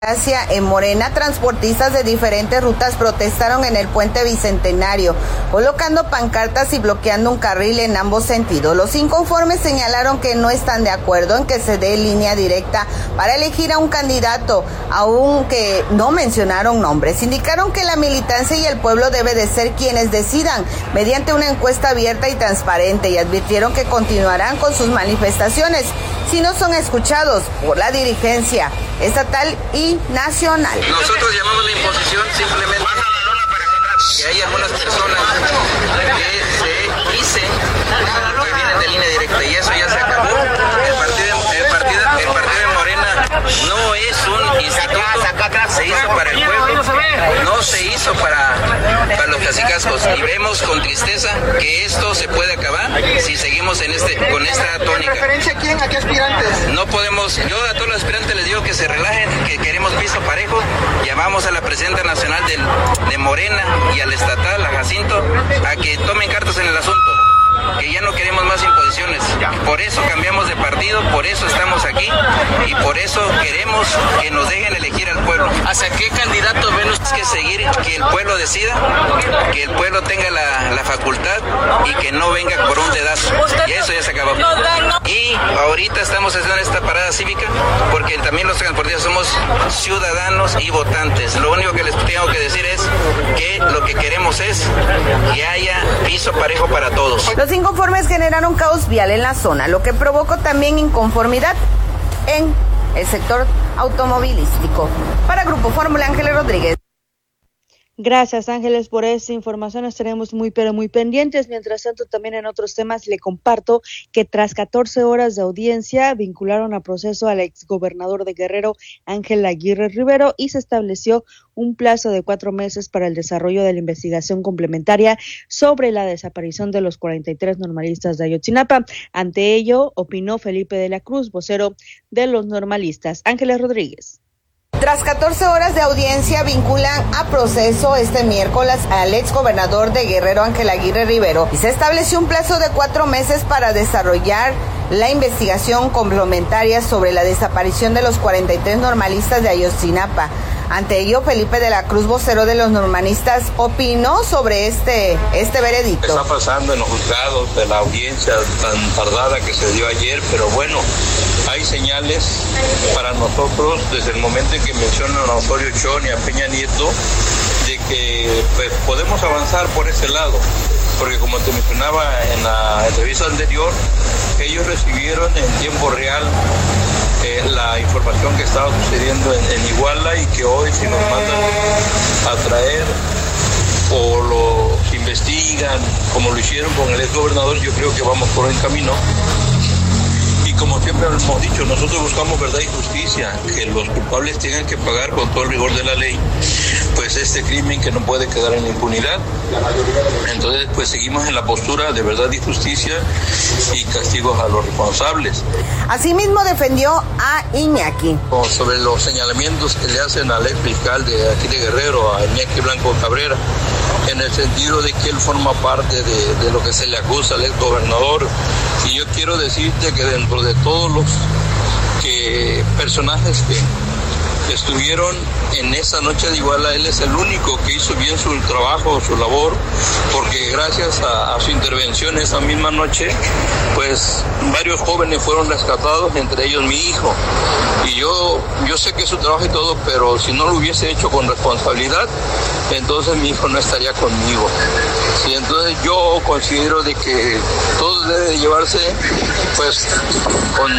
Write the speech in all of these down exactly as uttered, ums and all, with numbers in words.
En Morena, transportistas de diferentes rutas protestaron en el puente Bicentenario, colocando pancartas y bloqueando un carril en ambos sentidos. Los inconformes señalaron que no están de acuerdo en que se dé línea directa para elegir a un candidato, aunque no mencionaron nombres. Indicaron que la militancia y el pueblo debe de ser quienes decidan mediante una encuesta abierta y transparente, y advirtieron que continuarán con sus manifestaciones si no son escuchados por la dirigencia estatal y nacional. Nosotros llamamos la imposición simplemente que hay algunas personas que se dicen que vienen de línea directa y eso ya se acabó. El partido, el partido, el partido de Morena no es un instituto, se hizo para el pueblo, no se hizo para, para los cacicazgos, y vemos con tristeza que esto se puede acabar si seguimos en este con esta tónica. ¿Referencia a quién? ¿A qué aspirantes? No podemos, yo a todos los aspirantes les digo que se relajen, que queremos piso parejo. Llamamos a la presidenta nacional del, de Morena y al estatal, a Jacinto, a que tomen cartas en el asunto, que ya no queremos más imposiciones. Por eso cambiamos de partido, por eso estamos aquí y por eso queremos que nos dejen elegir al pueblo. ¿Hacia qué candidato ven ustedes? Que seguir, que el pueblo decida, que el pueblo tenga la, la facultad y que no venga por un dedazo. Y eso ya se acabó. Y ahorita estamos haciendo esta parada cívica porque también los transportistas somos ciudadanos y votantes. Lo único que les tengo que decir es que lo que queremos es que haya piso parejo para todos. Los inconformes generaron caos vial en la zona, lo que provocó también inconformidad en el sector automovilístico. Para Grupo Fórmula, Ángeles Rodríguez. Gracias, Ángeles, por esta información. Estaremos muy, pero muy pendientes. Mientras tanto, también en otros temas le comparto que tras catorce horas de audiencia vincularon a proceso al exgobernador de Guerrero, Ángel Aguirre Rivero, y se estableció un plazo de cuatro meses para el desarrollo de la investigación complementaria sobre la desaparición de los cuarenta y tres normalistas de Ayotzinapa. Ante ello, opinó Felipe de la Cruz, vocero de los normalistas. Ángeles Rodríguez. Tras catorce horas de audiencia, vinculan a proceso este miércoles al exgobernador de Guerrero, Ángel Aguirre Rivero, y se estableció un plazo de cuatro meses para desarrollar la investigación complementaria sobre la desaparición de los cuarenta y tres normalistas de Ayotzinapa. Ante ello, Felipe de la Cruz, vocero de los normalistas, opinó sobre este, este veredicto. Está pasando en los juzgados de la audiencia tan tardada que se dio ayer, pero bueno, hay señales para nosotros desde el momento en que mencionan a Osorio Chong y a Peña Nieto de que pues, podemos avanzar por ese lado, porque como te mencionaba en la entrevista anterior, ellos recibieron en tiempo real eh, la información que estaba sucediendo en, en Iguala, y que hoy si nos mandan a traer o los investigan como lo hicieron con el exgobernador, yo creo que vamos por el camino. Y como siempre hemos dicho, nosotros buscamos verdad y justicia, que los culpables tengan que pagar con todo el rigor de la ley pues este crimen que no puede quedar en impunidad. Entonces pues seguimos en la postura de verdad y justicia y castigos a los responsables. Asimismo defendió a Iñaki. Sobre los señalamientos que le hacen al ex fiscal de aquí de Guerrero, a Iñaki Blanco Cabrera, en el sentido de que él forma parte de, de lo que se le acusa al ex gobernador. Y yo quiero decirte que dentro de todos los que, personajes que estuvieron en esa noche de Iguala, él es el único que hizo bien su trabajo, su labor, porque gracias a, a su intervención esa misma noche, pues varios jóvenes fueron rescatados, entre ellos mi hijo. Y yo, yo sé que es su trabajo y todo, pero si no lo hubiese hecho con responsabilidad, entonces mi hijo no estaría conmigo. Sí, entonces yo considero de que todo debe llevarse pues con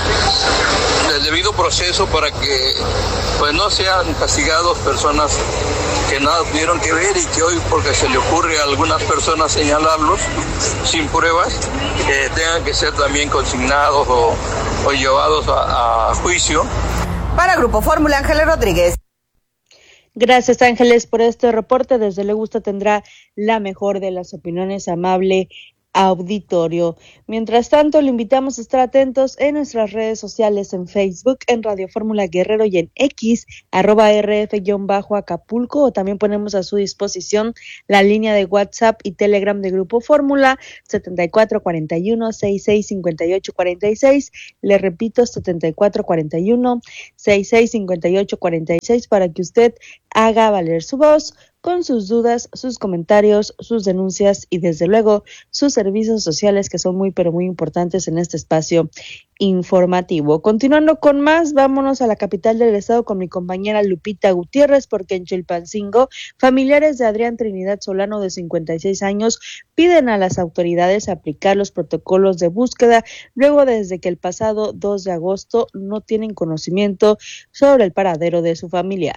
el debido proceso para que pues no sean castigados personas que nada tuvieron que ver y que hoy, porque se le ocurre a algunas personas señalarlos sin pruebas, eh, tengan que ser también consignados o, o llevados a, a juicio. Para Grupo Fórmula, Ángeles Rodríguez. Gracias, Ángeles, por este reporte. Desde Le Gusta tendrá la mejor de las opiniones, amable auditorio. Mientras tanto, le invitamos a estar atentos en nuestras redes sociales, en Facebook, en Radio Fórmula Guerrero y en X, arroba rf-acapulco, o también ponemos a su disposición la línea de WhatsApp y Telegram de Grupo Fórmula, setenta y cuatro cuarenta y uno, sesenta y seis cincuenta y ocho cuarenta y seis, le repito, setenta y cuatro cuarenta y uno, sesenta y seis cincuenta y ocho cuarenta y seis, para que usted haga valer su voz con sus dudas, sus comentarios, sus denuncias y desde luego sus servicios sociales, que son muy pero muy importantes en este espacio informativo. Continuando con más, vámonos a la capital del estado con mi compañera Lupita Gutiérrez, porque en Chilpancingo, familiares de Adrián Trinidad Solano, de cincuenta y seis años, piden a las autoridades aplicar los protocolos de búsqueda luego desde que el pasado dos de agosto no tienen conocimiento sobre el paradero de su familiar.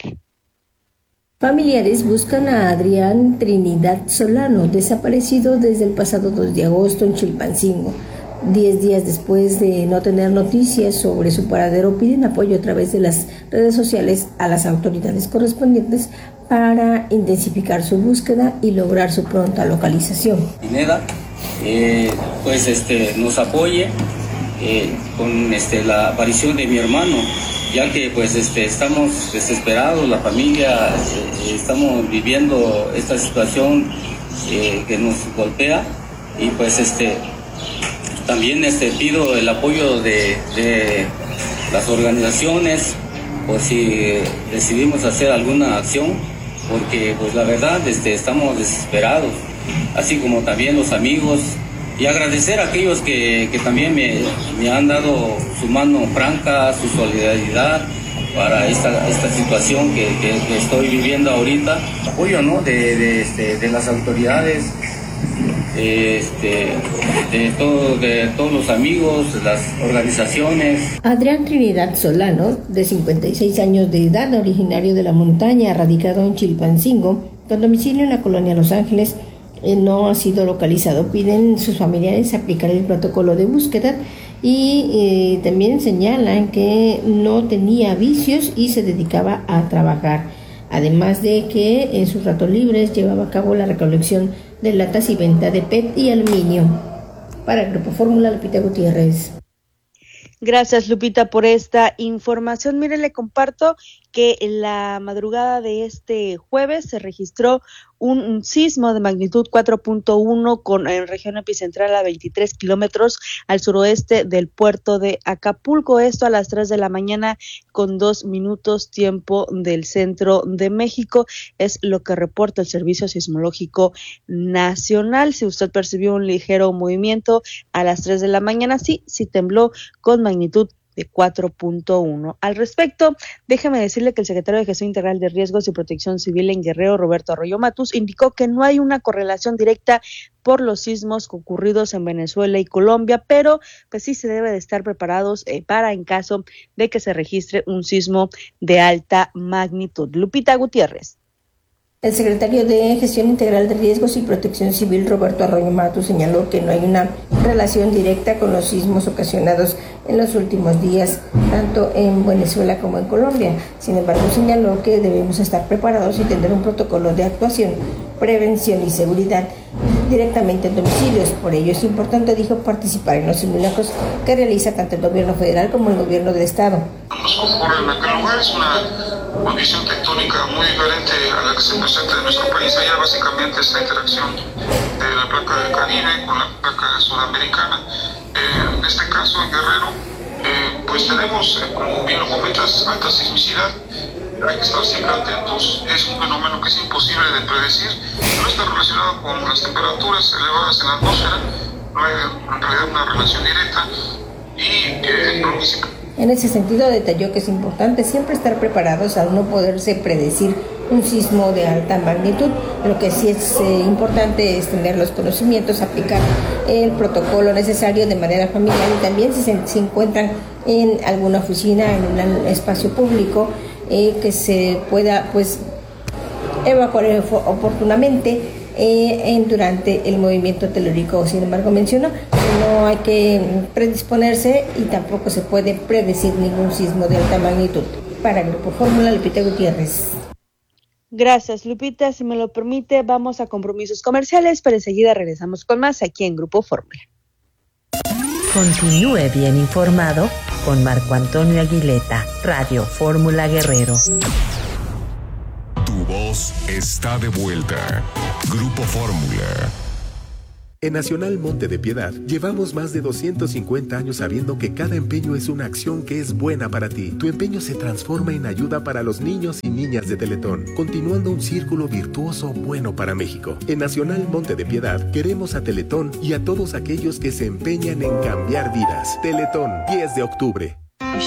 Familiares buscan a Adrián Trinidad Solano, desaparecido desde el pasado dos de agosto en Chilpancingo. Diez días después de no tener noticias sobre su paradero, piden apoyo a través de las redes sociales a las autoridades correspondientes para intensificar su búsqueda y lograr su pronta localización. Pineda, eh, pues este, nos apoye eh, con este, la aparición de mi hermano, ya que pues este, estamos desesperados, la familia, eh, estamos viviendo esta situación eh, que nos golpea, y pues este, también este, pido el apoyo de, de las organizaciones por si decidimos hacer alguna acción, porque pues la verdad este, estamos desesperados, así como también los amigos. Y agradecer a aquellos que, que también me, me han dado su mano franca, su solidaridad para esta, esta situación que, que, que estoy viviendo ahorita. Apoyo, ¿no?, de, de, este, de las autoridades, este, de, todo, de todos los amigos, las organizaciones. Adrián Trinidad Solano, de cincuenta y seis años de edad, originario de la montaña, radicado en Chilpancingo, con domicilio en la colonia Los Ángeles, no ha sido localizado. Piden sus familiares aplicar el protocolo de búsqueda y eh, también señalan que no tenía vicios y se dedicaba a trabajar, además de que en sus ratos libres llevaba a cabo la recolección de latas y venta de P E T y aluminio. Para el Grupo Fórmula, Lupita Gutiérrez. Gracias, Lupita, por esta información. Mire, le comparto que en la madrugada de este jueves se registró un, un sismo de magnitud cuatro punto uno con en región epicentral a veintitrés kilómetros al suroeste del puerto de Acapulco. Esto a las tres de la mañana con dos minutos tiempo del centro de México. Es lo que reporta el Servicio Sismológico Nacional. Si usted percibió un ligero movimiento a las tres de la mañana, sí, sí tembló con magnitud de cuatro punto uno. Al respecto, déjeme decirle que el secretario de Gestión Integral de Riesgos y Protección Civil en Guerrero, Roberto Arroyo Matus, indicó que no hay una correlación directa por los sismos ocurridos en Venezuela y Colombia, pero pues sí se debe de estar preparados eh, para en caso de que se registre un sismo de alta magnitud. Lupita Gutiérrez. El secretario de Gestión Integral de Riesgos y Protección Civil, Roberto Arroyo Matus, señaló que no hay una relación directa con los sismos ocasionados en los últimos días, tanto en Venezuela como en Colombia. Sin embargo, señaló que debemos estar preparados y tener un protocolo de actuación, prevención y seguridad directamente en domicilios. Por ello es importante, dijo, participar en los simulacros que realiza tanto el gobierno federal como el gobierno del estado. Nos ocurre en aquel lugar es una condición tectónica muy diferente a la que se presenta en nuestro país. Allá básicamente es la interacción de la placa del Caribe con la placa sudamericana. Eh, en este caso, en Guerrero, eh, pues tenemos, eh, como bien lo comentas, alta sismicidad. Hay que estar siempre atentos. Es un fenómeno que es imposible de predecir. No está relacionado con las temperaturas elevadas en la atmósfera. No hay en realidad una relación directa. Y eh, no En ese sentido, detalló que es importante siempre estar preparados al no poderse predecir un sismo de alta magnitud. Lo que sí es eh, importante es tener los conocimientos, aplicar el protocolo necesario de manera familiar, y también si se, se encuentran en alguna oficina, en un espacio público, eh, que se pueda pues evacuar oportunamente eh, en, durante el movimiento telúrico. Sin embargo, mencionó que no hay que predisponerse y tampoco se puede predecir ningún sismo de alta magnitud. Para el Grupo Fórmula, Lupita Gutiérrez. Gracias, Lupita. Si me lo permite, vamos a compromisos comerciales, pero enseguida regresamos con más aquí en Grupo Fórmula. Continúe bien informado con Marco Antonio Aguileta, Radio Fórmula Guerrero. Tu voz está de vuelta. Grupo Fórmula. En Nacional Monte de Piedad llevamos más de doscientos cincuenta años sabiendo que cada empeño es una acción que es buena para ti. Tu empeño se transforma en ayuda para los niños y niñas de Teletón, continuando un círculo virtuoso bueno para México. En Nacional Monte de Piedad queremos a Teletón y a todos aquellos que se empeñan en cambiar vidas. Teletón, diez de octubre.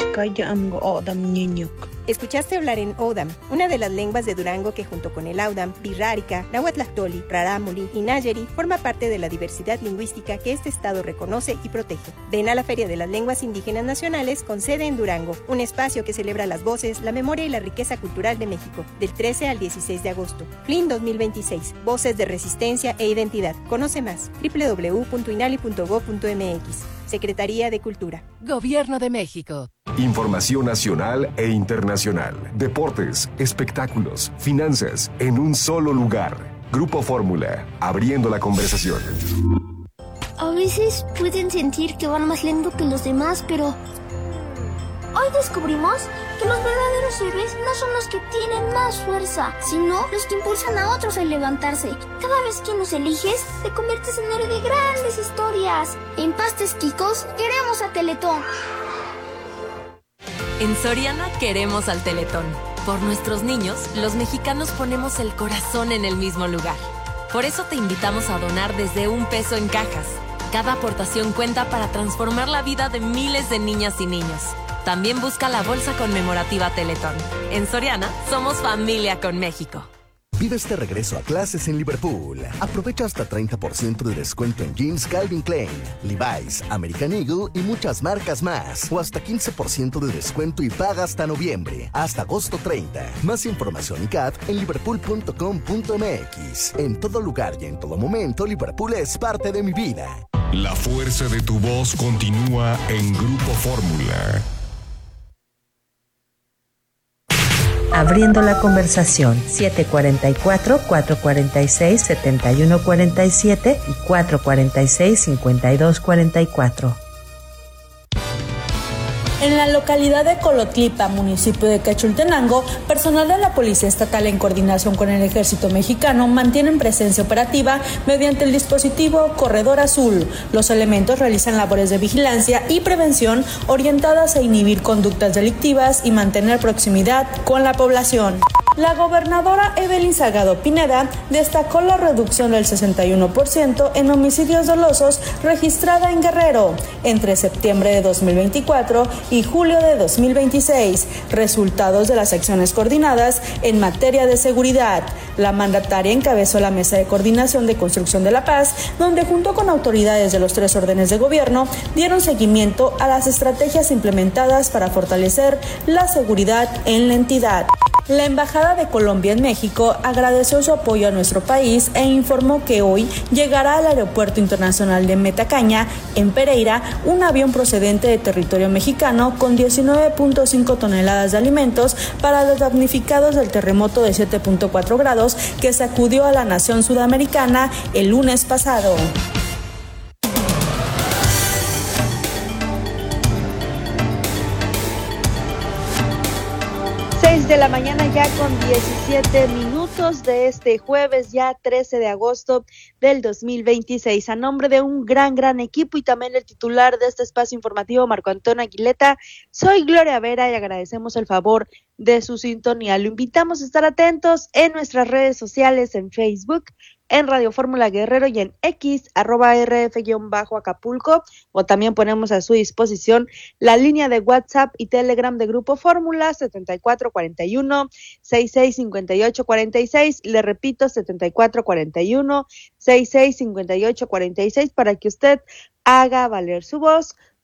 Escuchaste hablar en Odam, una de las lenguas de Durango que junto con el Audam, Birrárica, Nahuatlactoli, Rarámuri y Nayeri forma parte de la diversidad lingüística que este estado reconoce y protege. Ven a la Feria de las Lenguas Indígenas Nacionales con sede en Durango, un espacio que celebra las voces, la memoria y la riqueza cultural de México, del trece al dieciséis de agosto. F L I N dos mil veintiséis, Voces de Resistencia e Identidad. Conoce más, doble u doble u doble u punto inali punto gob punto eme equis. Secretaría de Cultura. Gobierno de México. Información nacional e internacional. Deportes, espectáculos, finanzas, en un solo lugar. Grupo Fórmula, abriendo la conversación. A veces pueden sentir que van más lento que los demás, pero hoy descubrimos que los verdaderos héroes no son los que tienen más fuerza, sino los que impulsan a otros a levantarse. Cada vez que nos eliges, te conviertes en héroe de grandes historias. En Pastes Quicos, queremos a Teletón. En Soriana queremos al Teletón. Por nuestros niños, los mexicanos ponemos el corazón en el mismo lugar. Por eso te invitamos a donar desde un peso en cajas. Cada aportación cuenta para transformar la vida de miles de niñas y niños. También busca la bolsa conmemorativa Teletón. En Soriana, somos familia con México. Vive este regreso a clases en Liverpool. Aprovecha hasta treinta por ciento de descuento en jeans Calvin Klein, Levi's, American Eagle y muchas marcas más. O hasta quince por ciento de descuento y paga hasta noviembre, hasta agosto treinta. Más información y C A T en liverpool punto com punto eme equis. En todo lugar y en todo momento, Liverpool es parte de mi vida. La fuerza de tu voz continúa en Grupo Fórmula. Abriendo la conversación, siete cuatro cuatro, cuatro cuatro seis, siete uno cuatro siete y cuatro cuatro seis, cinco dos cuatro cuatro. En la localidad de Colotlipa, municipio de Cachultenango, personal de la Policía Estatal en coordinación con el Ejército Mexicano mantienen presencia operativa mediante el dispositivo Corredor Azul. Los elementos realizan labores de vigilancia y prevención orientadas a inhibir conductas delictivas y mantener proximidad con la población. La gobernadora Evelyn Salgado Pineda destacó la reducción del sesenta y uno por ciento en homicidios dolosos registrada en Guerrero entre septiembre de dos mil veinticuatro y julio de dos mil veintiséis, resultados de las acciones coordinadas en materia de seguridad. La mandataria encabezó la Mesa de Coordinación de Construcción de la Paz, donde junto con autoridades de los tres órdenes de gobierno dieron seguimiento a las estrategias implementadas para fortalecer la seguridad en la entidad. La Embajada de Colombia en México agradeció su apoyo a nuestro país e informó que hoy llegará al Aeropuerto Internacional de Metacaña, en Pereira, un avión procedente de territorio mexicano con diecinueve punto cinco toneladas de alimentos para los damnificados del terremoto de siete punto cuatro grados que sacudió a la nación sudamericana el lunes pasado. seis de la mañana ya con diecisiete minutos de este jueves, ya trece de agosto del dos mil veintiséis. A nombre de un gran, gran equipo y también el titular de este espacio informativo, Marco Antonio Aguileta, soy Gloria Vera y agradecemos el favor de su sintonía. Lo invitamos a estar atentos en nuestras redes sociales, en Facebook, en Radio Fórmula Guerrero y en X, arroba R F-Acapulco, o también ponemos a su disposición la línea de WhatsApp y Telegram de Grupo Fórmula, setenta y cuatro cuarenta y uno, sesenta y seis cincuenta y ocho cuarenta y seis, le repito, setenta y cuatro cuarenta y uno, sesenta y seis cincuenta y ocho cuarenta y seis, para que usted haga valer su voz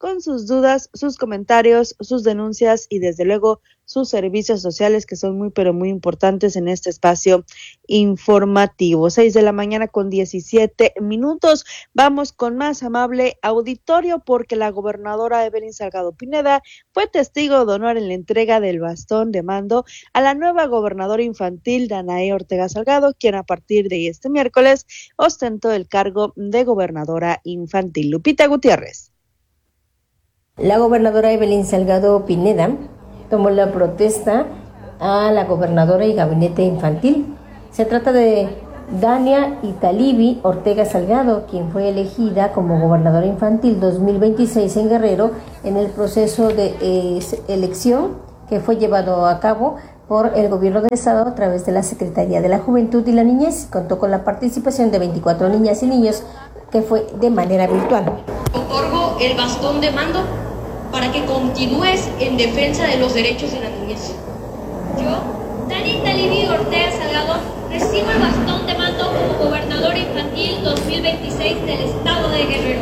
con sus dudas, sus comentarios, sus denuncias y desde luego sus servicios sociales, que son muy pero muy importantes en este espacio informativo. Seis de la mañana con diecisiete minutos. Vamos con más amable auditorio, porque la gobernadora Evelyn Salgado Pineda fue testigo de honor en la entrega del bastón de mando a la nueva gobernadora infantil Danae Ortega Salgado, quien a partir de este miércoles ostentó el cargo de gobernadora infantil. Lupita Gutiérrez. La gobernadora Evelyn Salgado Pineda tomó la protesta a la gobernadora y gabinete infantil. Se trata de Dania Italibi Ortega Salgado, quien fue elegida como gobernadora infantil dos mil veintiséis en Guerrero en el proceso de eh, elección que fue llevado a cabo por el gobierno del estado a través de la Secretaría de la Juventud y la Niñez. Contó con la participación de veinticuatro niñas y niños, que fue de manera virtual. Otorgo el bastón de mando para que continúes en defensa de los derechos de la niñez. Yo, Dani Talibi Ortega Salgado, recibo el bastón de mando como gobernadora infantil dos mil veintiséis del estado de Guerrero.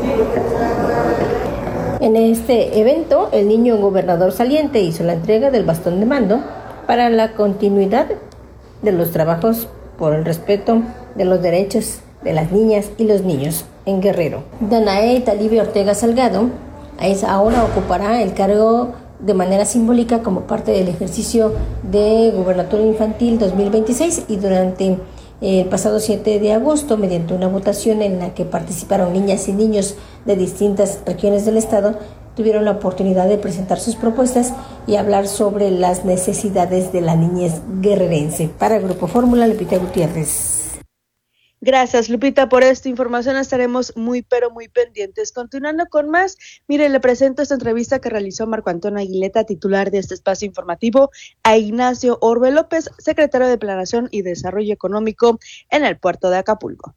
En este evento, el niño gobernador saliente hizo la entrega del bastón de mando para la continuidad de los trabajos por el respeto de los derechos de las niñas y los niños en Guerrero. Danae Talibi Ortega Salgado es, ahora ocupará el cargo de manera simbólica como parte del ejercicio de gobernadora infantil dos mil veintiséis, y durante el pasado siete de agosto, mediante una votación en la que participaron niñas y niños de distintas regiones del estado, tuvieron la oportunidad de presentar sus propuestas y hablar sobre las necesidades de la niñez guerrerense. Para el Grupo Fórmula, Lupita Gutiérrez. Gracias, Lupita, por esta información. Estaremos muy, pero muy pendientes. Continuando con más, mire, le presento esta entrevista que realizó Marco Antonio Aguileta, titular de este espacio informativo, a Ignacio Orbe López, secretario de Planeación y Desarrollo Económico en el puerto de Acapulco.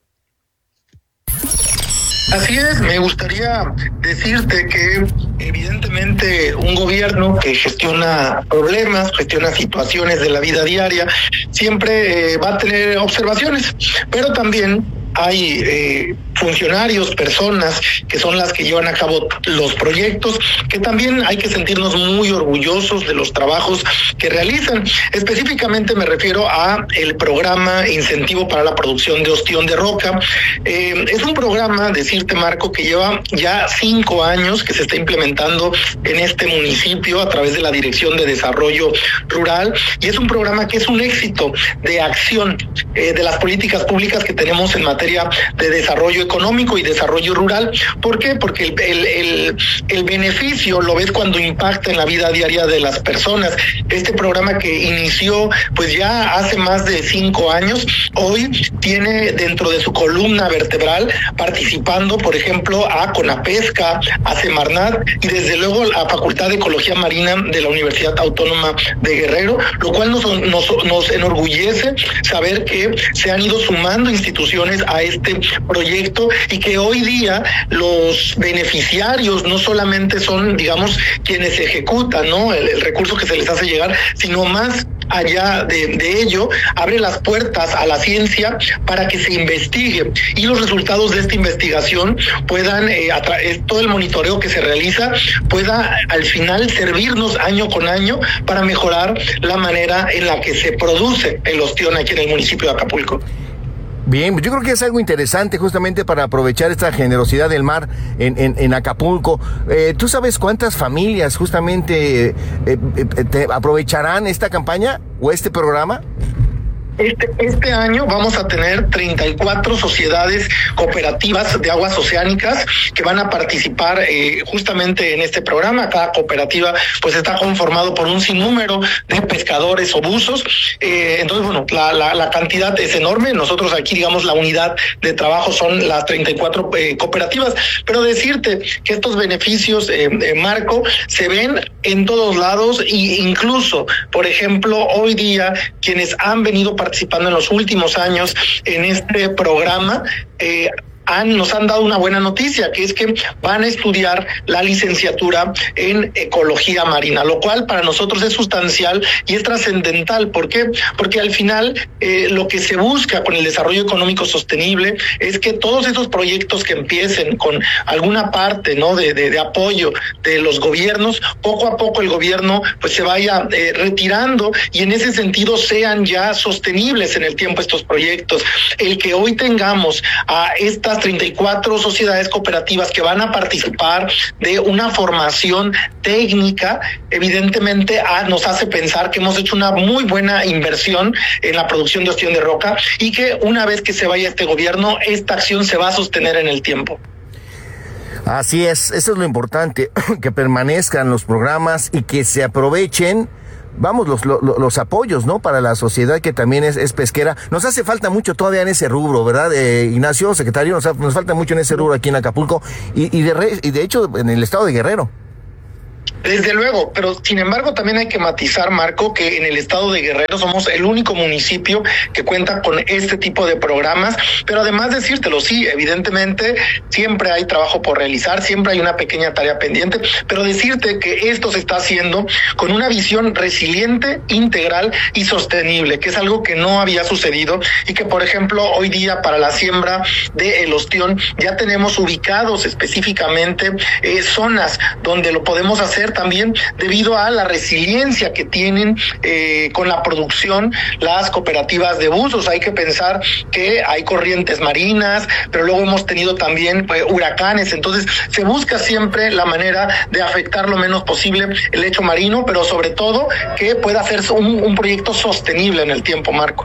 Así es, me gustaría decirte que evidentemente un gobierno que gestiona problemas, gestiona situaciones de la vida diaria, siempre eh, va a tener observaciones, pero también hay eh, funcionarios, personas que son las que llevan a cabo los proyectos, que también hay que sentirnos muy orgullosos de los trabajos que realizan. Específicamente me refiero a el programa Incentivo para la Producción de Ostión de Roca. Eh, es un programa, decirte, Marco, que lleva ya cinco años que se está implementando en este municipio a través de la Dirección de Desarrollo Rural, y es un programa que es un éxito de acción eh, de las políticas públicas que tenemos en materia de desarrollo económico y desarrollo rural. ¿Por qué? Porque el, el, el, el beneficio lo ves cuando impacta en la vida diaria de las personas. Este programa, que inició pues ya hace más de cinco años, hoy tiene dentro de su columna vertebral participando, por ejemplo, a Conapesca, a Semarnat y desde luego a Facultad de Ecología Marina de la Universidad Autónoma de Guerrero, lo cual nos, nos, nos enorgullece saber que se han ido sumando instituciones a este proyecto y que hoy día los beneficiarios no solamente son, digamos, quienes ejecutan, ¿no?, el, el recurso que se les hace llegar, sino más allá de, de ello, abre las puertas a la ciencia para que se investigue y los resultados de esta investigación puedan, eh, a tra- todo el monitoreo que se realiza, pueda al final servirnos año con año para mejorar la manera en la que se produce el ostión aquí en el municipio de Acapulco. Bien, yo creo que es algo interesante justamente para aprovechar esta generosidad del mar en, en, en Acapulco. Eh, ¿Tú sabes cuántas familias justamente eh, eh, te aprovecharán esta campaña o este programa? Este, este año vamos a tener treinta y cuatro sociedades cooperativas de aguas oceánicas que van a participar eh, justamente en este programa. Cada cooperativa pues está conformado por un sinnúmero de pescadores o buzos. Eh, entonces, bueno, la, la, la cantidad es enorme. Nosotros aquí, digamos, la unidad de trabajo son las treinta y cuatro eh, cooperativas. Pero decirte que estos beneficios, eh, eh, Marco, se ven en todos lados, e incluso, por ejemplo, hoy día quienes han venido participando en los últimos años en este programa, eh, han, nos han dado una buena noticia, que es que van a estudiar la licenciatura en ecología marina, lo cual para nosotros es sustancial y es trascendental. ¿Por qué? Porque al final eh, lo que se busca con el desarrollo económico sostenible es que todos esos proyectos que empiecen con alguna parte, ¿no?, de, de, de apoyo de los gobiernos, poco a poco el gobierno pues se vaya eh, retirando y en ese sentido sean ya sostenibles en el tiempo estos proyectos. El que hoy tengamos a estas treinta y cuatro sociedades cooperativas que van a participar de una formación técnica, evidentemente ah, nos hace pensar que hemos hecho una muy buena inversión en la producción de ostión de roca y que una vez que se vaya este gobierno, esta acción se va a sostener en el tiempo. Así es, eso es lo importante, que permanezcan los programas y que se aprovechen, vamos, los, los, los apoyos, ¿no?, para la sociedad que también es, es pesquera. Nos hace falta mucho todavía en ese rubro, ¿verdad, eh, Ignacio, secretario? Nos, nos falta mucho en ese rubro aquí en Acapulco y, y, de re, y de hecho en el estado de Guerrero. Desde luego, pero sin embargo también hay que matizar, Marco, que en el estado de Guerrero somos el único municipio que cuenta con este tipo de programas, pero además decírtelo, sí, evidentemente siempre hay trabajo por realizar, siempre hay una pequeña tarea pendiente, pero decirte que esto se está haciendo con una visión resiliente, integral y sostenible, que es algo que no había sucedido y que, por ejemplo, hoy día para la siembra del ostión ya tenemos ubicados específicamente eh, zonas donde lo podemos hacer también debido a la resiliencia que tienen eh, con la producción las cooperativas de buzos. Hay que pensar que hay corrientes marinas, pero luego hemos tenido también eh, huracanes, entonces se busca siempre la manera de afectar lo menos posible el lecho marino, pero sobre todo que pueda hacerse un, un proyecto sostenible en el tiempo, Marco.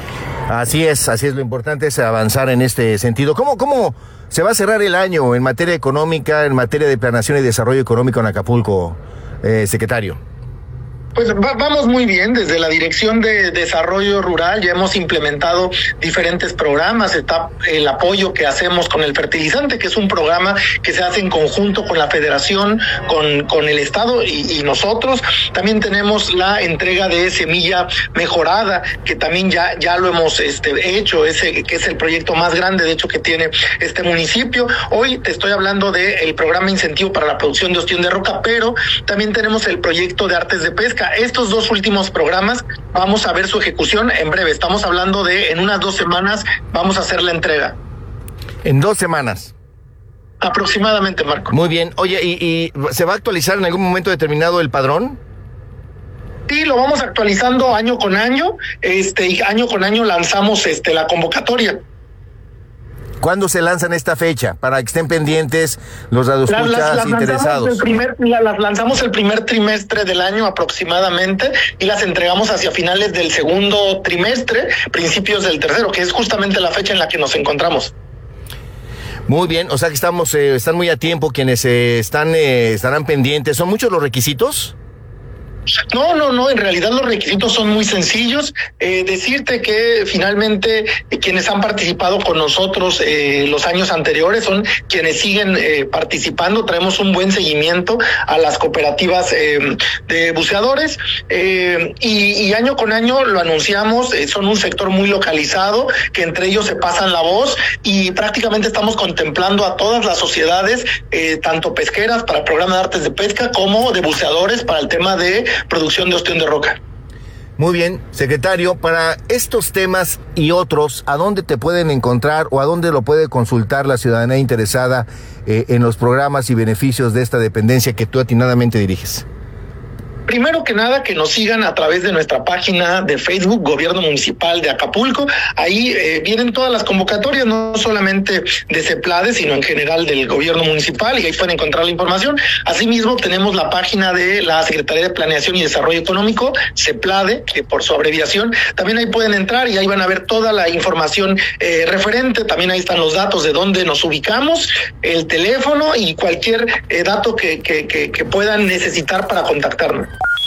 Así es, así es, lo importante es avanzar en este sentido. ¿Cómo, cómo se va a cerrar el año en materia económica, en materia de planeación y desarrollo económico en Acapulco, eh, secretario? Pues va, vamos muy bien. Desde la Dirección de Desarrollo Rural ya hemos implementado diferentes programas. Está el apoyo que hacemos con el fertilizante, que es un programa que se hace en conjunto con la Federación, con, con el Estado y, y nosotros. También tenemos la entrega de semilla mejorada, que también ya, ya lo hemos este, hecho, ese que es el proyecto más grande, de hecho, que tiene este municipio. Hoy te estoy hablando del programa incentivo para la producción de ostión de roca, pero también tenemos el proyecto de artes de pesca. Estos dos últimos programas vamos a ver su ejecución en breve. Estamos hablando de en unas dos semanas vamos a hacer la entrega. En dos semanas. Aproximadamente, Marco. Muy bien. Oye, ¿y, y se va a actualizar en algún momento determinado el padrón? Sí, lo vamos actualizando año con año. Este, y año con año lanzamos este la convocatoria. ¿Cuándo se lanzan esta fecha? Para que estén pendientes los radioescuchas las, las, las interesados. El primer, las lanzamos el primer trimestre del año aproximadamente y las entregamos hacia finales del segundo trimestre, principios del tercero, que es justamente la fecha en la que nos encontramos. Muy bien, o sea que estamos, eh, están muy a tiempo quienes eh, están, eh, estarán pendientes. ¿Son muchos los requisitos? No, no, no, en realidad los requisitos son muy sencillos. Eh, decirte que finalmente eh, quienes han participado con nosotros eh, los años anteriores son quienes siguen eh, participando. Traemos un buen seguimiento a las cooperativas eh, de buceadores eh, y, y año con año lo anunciamos. Eh, son un sector muy localizado, que entre ellos se pasan la voz y prácticamente estamos contemplando a todas las sociedades, eh, tanto pesqueras para el programa de artes de pesca como de buceadores para el tema de producción de ostión de roca. Muy bien, secretario, para estos temas y otros, ¿a dónde te pueden encontrar o a dónde lo puede consultar la ciudadanía interesada eh, en los programas y beneficios de esta dependencia que tú atinadamente diriges? Primero que nada, que nos sigan a través de nuestra página de Facebook, Gobierno Municipal de Acapulco. Ahí eh, vienen todas las convocatorias, no solamente de CEPLADE, sino en general del Gobierno Municipal, y ahí pueden encontrar la información. Asimismo, tenemos la página de la Secretaría de Planeación y Desarrollo Económico, CEPLADE, que por su abreviación, también ahí pueden entrar y ahí van a ver toda la información eh, referente. También ahí están los datos de dónde nos ubicamos, el teléfono y cualquier eh, dato que, que, que, que puedan necesitar para contactarnos.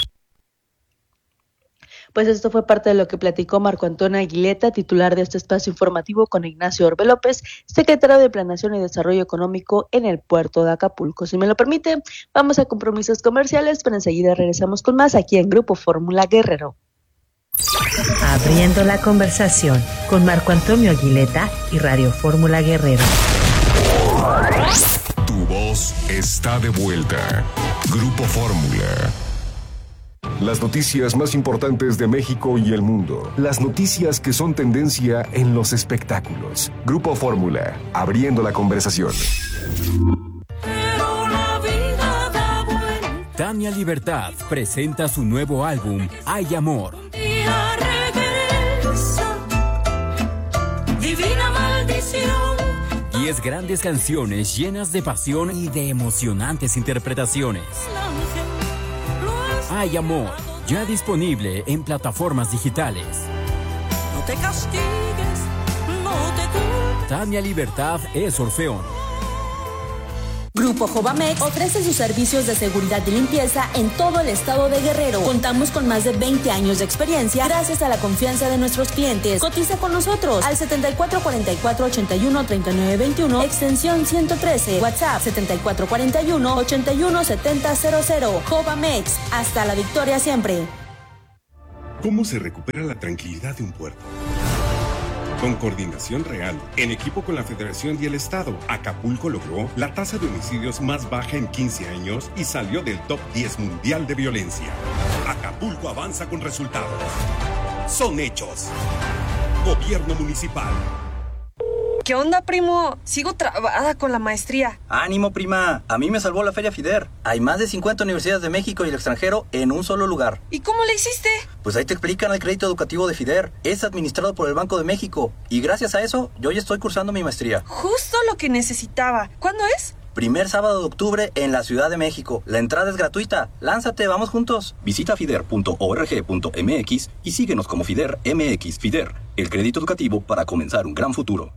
Pues esto fue parte de lo que platicó Marco Antonio Aguileta, titular de este espacio informativo, con Ignacio Orbe López, secretario de Planeación y Desarrollo Económico en el puerto de Acapulco. Si me lo permite, vamos a compromisos comerciales, pero enseguida regresamos con más aquí en Grupo Fórmula Guerrero. Abriendo la conversación con Marco Antonio Aguileta y Radio Fórmula Guerrero. Tu voz está de vuelta. Grupo Fórmula. Las noticias más importantes de México y el mundo. Las noticias que son tendencia en los espectáculos. Grupo Fórmula, abriendo la conversación. Tania Libertad presenta su nuevo álbum, Hay Amor. Divina maldición. Diez grandes canciones llenas de pasión y de emocionantes interpretaciones. Hay Amor, ya disponible en plataformas digitales. No te castigues, no te culpes. Tania Libertad es Orfeón. Grupo Jovamex ofrece sus servicios de seguridad y limpieza en todo el estado de Guerrero. Contamos con más de veinte años de experiencia gracias a la confianza de nuestros clientes. Cotiza con nosotros al setenta y cuatro cuarenta y cuatro ochenta y uno treinta y nueve veintiuno, extensión ciento trece, WhatsApp setenta y cuatro cuarenta y uno ochenta y uno setenta cero cero. Jovamex, hasta la victoria siempre. ¿Cómo se recupera la tranquilidad de un puerto? Con coordinación real, en equipo con la Federación y el Estado, Acapulco logró la tasa de homicidios más baja en quince años y salió del top diez mundial de violencia. Acapulco avanza con resultados. Son hechos. Gobierno municipal. ¿Qué onda, primo? Sigo trabada con la maestría. ¡Ánimo, prima! A mí me salvó la Feria FIDER. Hay más de cincuenta universidades de México y el extranjero en un solo lugar. ¿Y cómo le hiciste? Pues ahí te explican el crédito educativo de FIDER. Es administrado por el Banco de México. Y gracias a eso, yo ya estoy cursando mi maestría. Justo lo que necesitaba. ¿Cuándo es? Primer sábado de octubre en la Ciudad de México. La entrada es gratuita. Lánzate, vamos juntos. Visita fider punto org punto m x y síguenos como FIDER M X. FIDER, el crédito educativo para comenzar un gran futuro.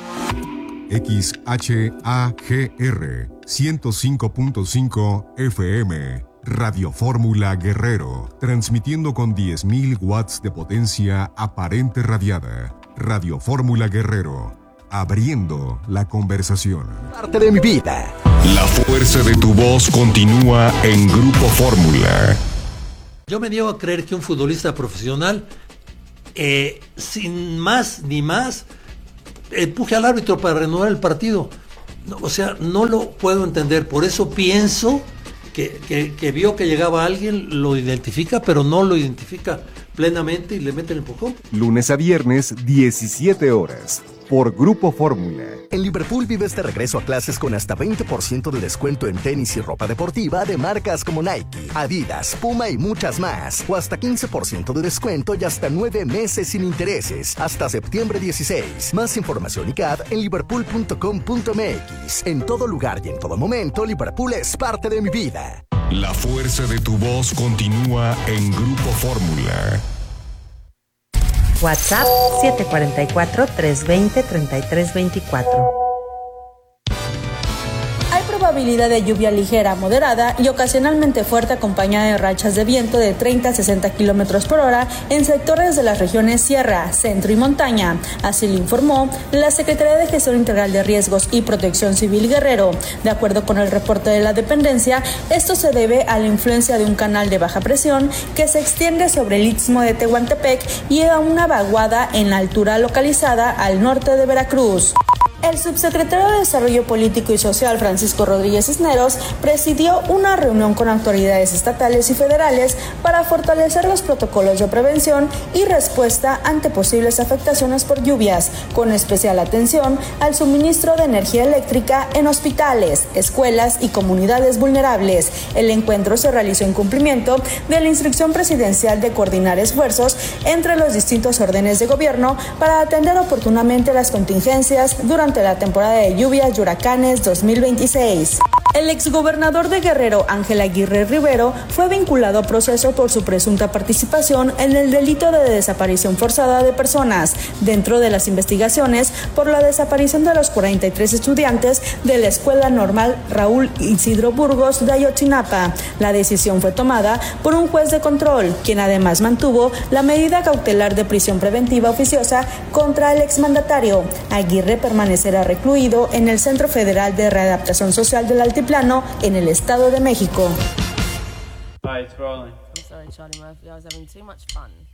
X H A G R ciento cinco punto cinco F M, Radio Fórmula Guerrero, transmitiendo con diez mil watts de potencia aparente radiada. Radio Fórmula Guerrero, abriendo la conversación. Parte de mi vida. La fuerza de tu voz continúa en Grupo Fórmula. Yo me niego a creer que un futbolista profesional, eh, sin más ni más, empuje al árbitro para renovar el partido. No, o sea, no lo puedo entender. Por eso pienso que, que, que vio que llegaba alguien, lo identifica, pero no lo identifica plenamente y le mete el empujón. Lunes a viernes, diecisiete horas, por Grupo Fórmula. En Liverpool vives de regreso a clases con hasta veinte por ciento de descuento en tenis y ropa deportiva de marcas como Nike, Adidas, Puma y muchas más. O hasta quince por ciento de descuento y hasta nueve meses sin intereses. Hasta septiembre dieciséis. Más información y C A D en liverpool punto com punto m x. En todo lugar y en todo momento, Liverpool es parte de mi vida. La fuerza de tu voz continúa en Grupo Fórmula. WhatsApp siete cuatro cuatro, tres dos cero, tres tres dos cuatro. Hay probabilidad de lluvia ligera, moderada y ocasionalmente fuerte acompañada de rachas de viento de treinta a sesenta kilómetros por hora en sectores de las regiones Sierra, Centro y Montaña. Así lo informó la Secretaría de Gestión Integral de Riesgos y Protección Civil Guerrero. De acuerdo con el reporte de la dependencia, esto se debe a la influencia de un canal de baja presión que se extiende sobre el istmo de Tehuantepec y a una vaguada en la altura localizada al norte de Veracruz. El subsecretario de Desarrollo Político y Social, Francisco Rodríguez Cisneros, presidió una reunión con autoridades estatales y federales para fortalecer los protocolos de prevención y respuesta ante posibles afectaciones por lluvias, con especial atención al suministro de energía eléctrica en hospitales, escuelas y comunidades vulnerables. El encuentro se realizó en cumplimiento de la instrucción presidencial de coordinar esfuerzos entre los distintos órdenes de gobierno para atender oportunamente las contingencias durante la temporada de lluvias y huracanes dos mil veintiséis. El exgobernador de Guerrero, Ángel Aguirre Rivero, fue vinculado a proceso por su presunta participación en el delito de desaparición forzada de personas, dentro de las investigaciones por la desaparición de los cuarenta y tres estudiantes de la Escuela Normal Raúl Isidro Burgos de Ayotzinapa. La decisión fue tomada por un juez de control, quien además mantuvo la medida cautelar de prisión preventiva oficiosa contra el exmandatario. Aguirre permanecerá recluido en el Centro Federal de Readaptación Social del Altiplano, en el Estado de México. Hi, it's rolling. I'm sorry, Charlie Murphy. I was having too much fun.